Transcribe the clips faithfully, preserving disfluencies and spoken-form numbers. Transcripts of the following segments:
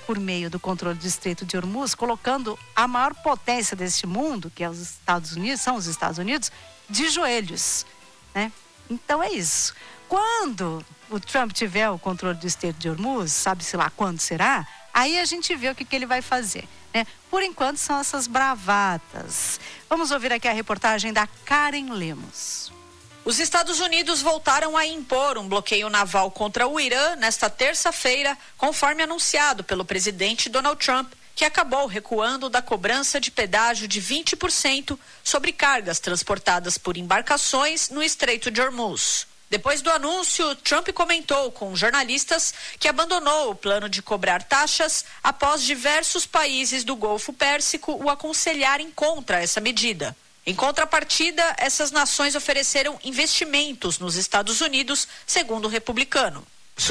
por meio do controle do Estreito de Hormuz, colocando a maior potência deste mundo, que é os Estados Unidos, são os Estados Unidos, de joelhos, né? Então é isso. Quando o Trump tiver o controle do Estreito de Hormuz, sabe-se lá quando será, aí a gente vê o que, que ele vai fazer, né? Por enquanto são essas bravatas. Vamos ouvir aqui a reportagem da Karen Lemos. Os Estados Unidos voltaram a impor um bloqueio naval contra o Irã nesta terça-feira, conforme anunciado pelo presidente Donald Trump, que acabou recuando da cobrança de pedágio de vinte por cento sobre cargas transportadas por embarcações no Estreito de Hormuz. Depois do anúncio, Trump comentou com jornalistas que abandonou o plano de cobrar taxas após diversos países do Golfo Pérsico o aconselharem contra essa medida. Em contrapartida, essas nações ofereceram investimentos nos Estados Unidos, segundo o republicano.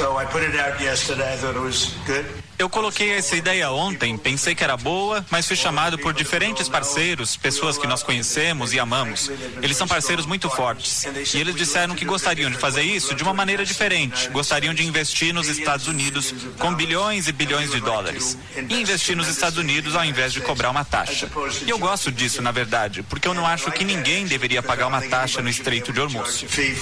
Eu coloquei essa ideia ontem, pensei que era boa, mas fui chamado por diferentes parceiros, pessoas que nós conhecemos e amamos. Eles são parceiros muito fortes. E eles disseram que gostariam de fazer isso de uma maneira diferente. Gostariam de investir nos Estados Unidos com bilhões e bilhões de dólares. E investir nos Estados Unidos ao invés de cobrar uma taxa. E eu gosto disso, na verdade, porque eu não acho que ninguém deveria pagar uma taxa no Estreito de Hormuz.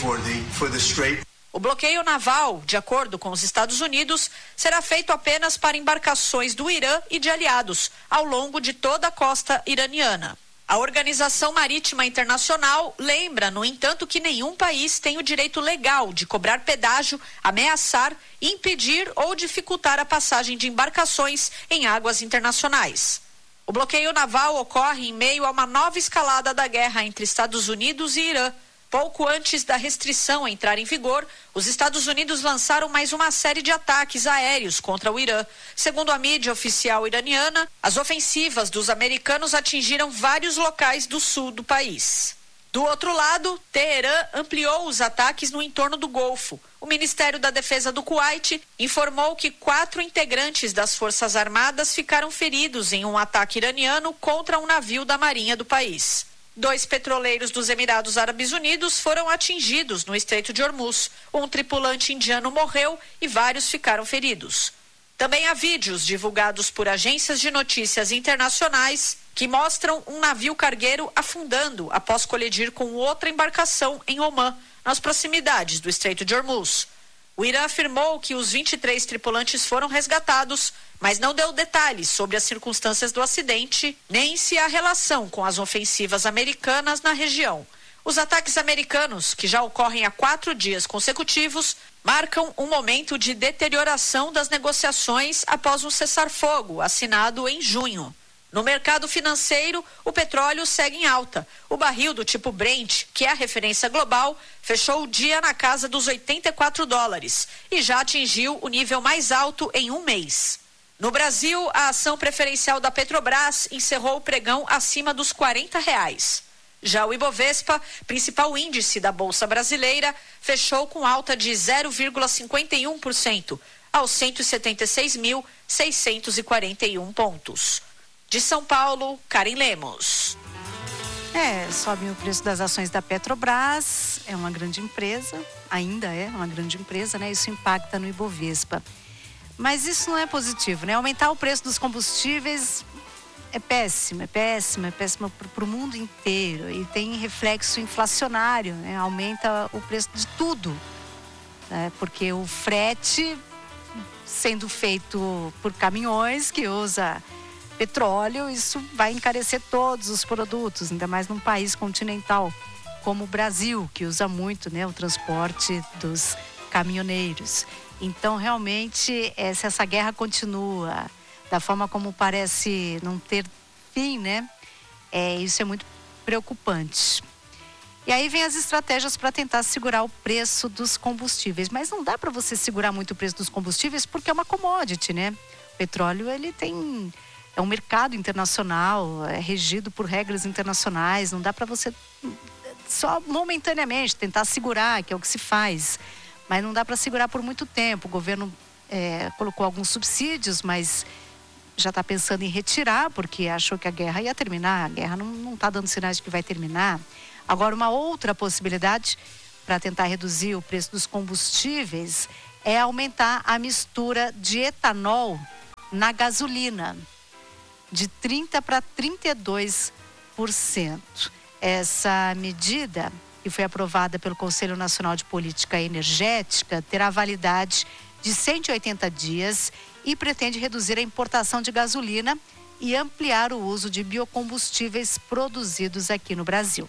O bloqueio naval, de acordo com os Estados Unidos, será feito apenas para embarcações do Irã e de aliados, ao longo de toda a costa iraniana. A Organização Marítima Internacional lembra, no entanto, que nenhum país tem o direito legal de cobrar pedágio, ameaçar, impedir ou dificultar a passagem de embarcações em águas internacionais. O bloqueio naval ocorre em meio a uma nova escalada da guerra entre Estados Unidos e Irã. Pouco antes da restrição entrar em vigor, os Estados Unidos lançaram mais uma série de ataques aéreos contra o Irã. Segundo a mídia oficial iraniana, as ofensivas dos americanos atingiram vários locais do sul do país. Do outro lado, Teherã ampliou os ataques no entorno do Golfo. O Ministério da Defesa do Kuwait informou que quatro integrantes das Forças Armadas ficaram feridos em um ataque iraniano contra um navio da Marinha do país. Dois petroleiros dos Emirados Árabes Unidos foram atingidos no Estreito de Hormuz. Um tripulante indiano morreu e vários ficaram feridos. Também há vídeos divulgados por agências de notícias internacionais que mostram um navio cargueiro afundando após colidir com outra embarcação em Omã, nas proximidades do Estreito de Hormuz. O Irã afirmou que os vinte e três tripulantes foram resgatados, mas não deu detalhes sobre as circunstâncias do acidente, nem se há relação com as ofensivas americanas na região. Os ataques americanos, que já ocorrem há quatro dias consecutivos, marcam um momento de deterioração das negociações após um cessar-fogo assinado em junho. No mercado financeiro, o petróleo segue em alta. O barril do tipo Brent, que é a referência global, fechou o dia na casa dos oitenta e quatro dólares e já atingiu o nível mais alto em um mês. No Brasil, a ação preferencial da Petrobras encerrou o pregão acima dos quarenta reais. Já o Ibovespa, principal índice da Bolsa Brasileira, fechou com alta de zero vírgula cinquenta e um por cento, aos cento e setenta e seis mil, seiscentos e quarenta e um pontos. De São Paulo, Karen Lemos. É, sobe o preço das ações da Petrobras, é uma grande empresa, ainda é uma grande empresa, né? Isso impacta no Ibovespa. Mas isso não é positivo, né? Aumentar o preço dos combustíveis é péssimo, é péssimo, é péssimo para o mundo inteiro e tem reflexo inflacionário, né? Aumenta o preço de tudo, né? Porque o frete sendo feito por caminhões que usa petróleo, isso vai encarecer todos os produtos, ainda mais num país continental como o Brasil, que usa muito, né, o transporte dos caminhoneiros. Então, realmente, é, se essa guerra continua da forma como parece não ter fim, né, é, isso é muito preocupante. E aí vem as estratégias para tentar segurar o preço dos combustíveis. Mas não dá para você segurar muito o preço dos combustíveis porque é uma commodity, né? O petróleo, ele tem... é um mercado internacional, é regido por regras internacionais. Não dá para você só momentaneamente tentar segurar, que é o que se faz. Mas não dá para segurar por muito tempo. O governo é, colocou alguns subsídios, mas já está pensando em retirar, porque achou que a guerra ia terminar. A guerra não está dando sinais de que vai terminar. Agora, uma outra possibilidade para tentar reduzir o preço dos combustíveis é aumentar a mistura de etanol na gasolina, de trinta para trinta e dois por cento. Essa medida, que foi aprovada pelo Conselho Nacional de Política Energética, terá validade de cento e oitenta dias e pretende reduzir a importação de gasolina e ampliar o uso de biocombustíveis produzidos aqui no Brasil.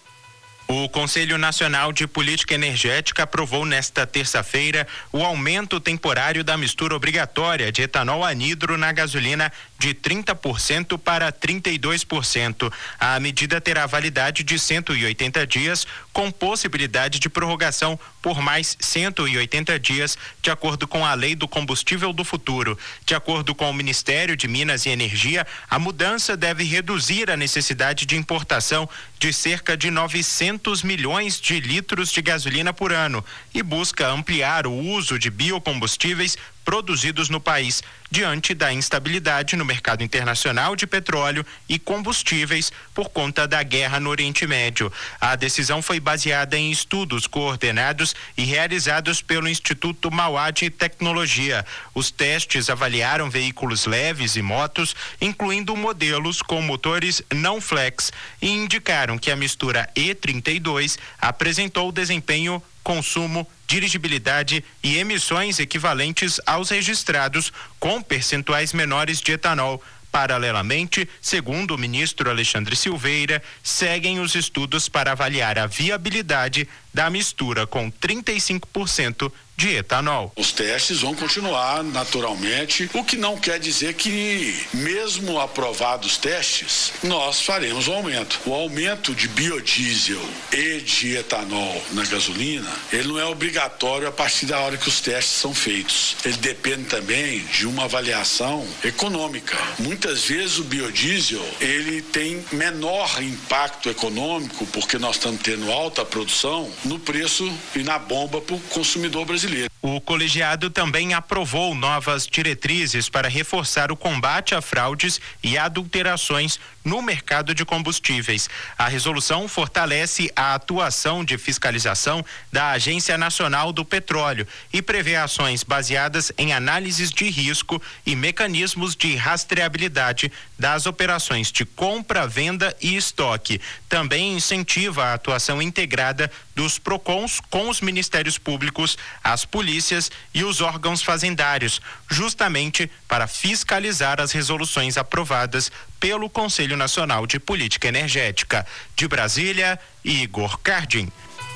O Conselho Nacional de Política Energética aprovou nesta terça-feira o aumento temporário da mistura obrigatória de etanol anidro na gasolina de trinta por cento para trinta e dois por cento. A medida terá validade de cento e oitenta dias, com possibilidade de prorrogação por mais cento e oitenta dias, de acordo com a Lei do Combustível do Futuro. De acordo com o Ministério de Minas e Energia, a mudança deve reduzir a necessidade de importação de cerca de novecentos milhões de litros de gasolina por ano e busca ampliar o uso de biocombustíveis produzidos no país, diante da instabilidade no mercado internacional de petróleo e combustíveis por conta da guerra no Oriente Médio. A decisão foi baseada em estudos coordenados e realizados pelo Instituto Mauá de Tecnologia. Os testes avaliaram veículos leves e motos, incluindo modelos com motores não flex, e indicaram que a mistura E trinta e dois apresentou desempenho, consumo, dirigibilidade e emissões equivalentes aos registrados, com percentuais menores de etanol. Paralelamente, segundo o ministro Alexandre Silveira, seguem os estudos para avaliar a viabilidade da mistura com trinta e cinco por cento de etanol. Os testes vão continuar naturalmente, o que não quer dizer que, mesmo aprovados os testes, nós faremos o aumento. O aumento de biodiesel e de etanol na gasolina, ele não é obrigatório a partir da hora que os testes são feitos. Ele depende também de uma avaliação econômica. Muitas vezes o biodiesel, ele tem menor impacto econômico, porque nós estamos tendo alta produção, no preço e na bomba para o consumidor brasileiro. O colegiado também aprovou novas diretrizes para reforçar o combate a fraudes e adulterações no mercado de combustíveis. A resolução fortalece a atuação de fiscalização da Agência Nacional do Petróleo e prevê ações baseadas em análises de risco e mecanismos de rastreabilidade das operações de compra, venda e estoque. Também incentiva a atuação integrada dos PROCONs com os Ministérios Públicos, as polícias e os órgãos fazendários, justamente para fiscalizar as resoluções aprovadas pelo Conselho Nacional de Política Energética. De Brasília, Igor Cardim.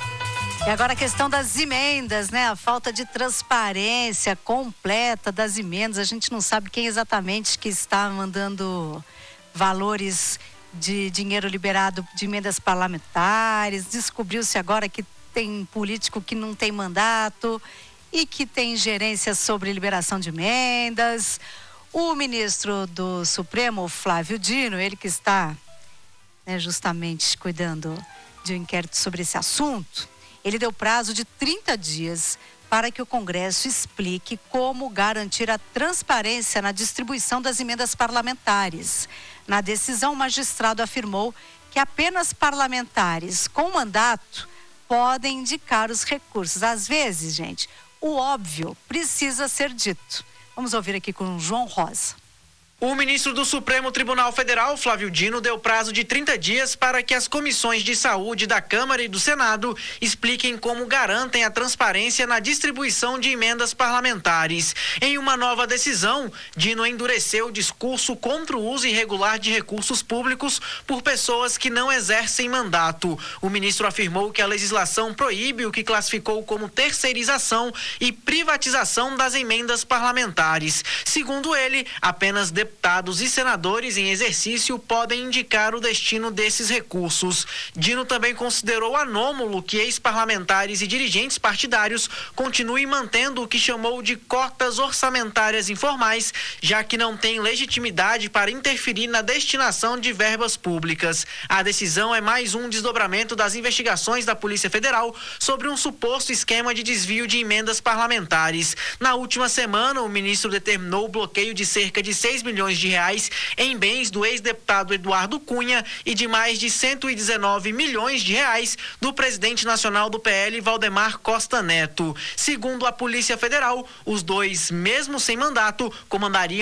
E agora a questão das emendas, né? A falta de transparência completa das emendas. A gente não sabe quem exatamente que está mandando valores de dinheiro liberado de emendas parlamentares. Descobriu-se agora que tem político que não tem mandato e que tem gerência sobre liberação de emendas. O ministro do Supremo, Flávio Dino, ele que está, né, justamente cuidando de um inquérito sobre esse assunto, ele deu prazo de trinta dias para que o Congresso explique como garantir a transparência na distribuição das emendas parlamentares. Na decisão, o magistrado afirmou que apenas parlamentares com mandato podem indicar os recursos. Às vezes, gente, o óbvio precisa ser dito. Vamos ouvir aqui com o João Rosa. O ministro do Supremo Tribunal Federal, Flávio Dino, deu prazo de trinta dias para que as comissões de saúde da Câmara e do Senado expliquem como garantem a transparência na distribuição de emendas parlamentares. Em uma nova decisão, Dino endureceu o discurso contra o uso irregular de recursos públicos por pessoas que não exercem mandato. O ministro afirmou que a legislação proíbe o que classificou como terceirização e privatização das emendas parlamentares. Segundo ele, apenas deputados Deputados e senadores em exercício podem indicar o destino desses recursos. Dino também considerou anômalo que ex-parlamentares e dirigentes partidários continuem mantendo o que chamou de cotas orçamentárias informais, já que não tem legitimidade para interferir na destinação de verbas públicas. A decisão é mais um desdobramento das investigações da Polícia Federal sobre um suposto esquema de desvio de emendas parlamentares. Na última semana, o ministro determinou o bloqueio de cerca de seis milhões de reais em bens do ex-deputado Eduardo Cunha e de mais de cento e dezenove milhões de reais do presidente nacional do P L, Valdemar Costa Neto. Segundo a Polícia Federal, os dois, mesmo sem mandato, comandariam a distribuição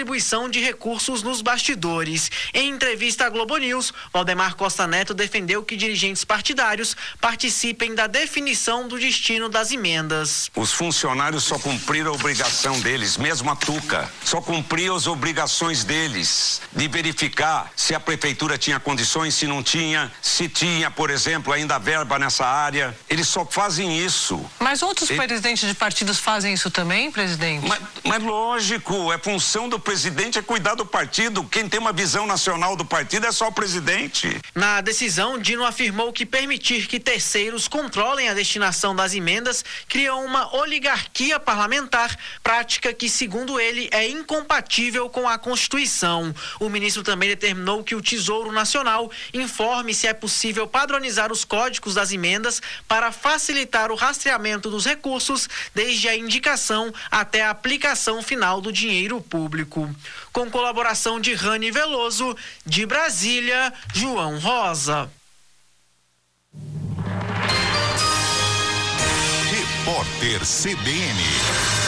distribuição de recursos nos bastidores. Em entrevista à Globo News, Valdemar Costa Neto defendeu que dirigentes partidários participem da definição do destino das emendas. Os funcionários só cumpriram a obrigação deles, mesmo a Tuca, só cumpriam as obrigações deles de verificar se a prefeitura tinha condições, se não tinha, se tinha, por exemplo, ainda verba nessa área. Eles só fazem isso. Mas outros e... presidentes de partidos fazem isso também, presidente? Mas, mas lógico, é função do presidente é cuidar do partido. Quem tem uma visão nacional do partido é só o presidente. Na decisão, Dino afirmou que permitir que terceiros controlem a destinação das emendas cria uma oligarquia parlamentar, prática que, segundo ele, é incompatível com a Constituição. O ministro também determinou que o Tesouro Nacional informe se é possível padronizar os códigos das emendas para facilitar o rastreamento dos recursos, desde a indicação até a aplicação final do dinheiro público. Com colaboração de Rani Veloso, de Brasília, João Rosa. Repórter C B N.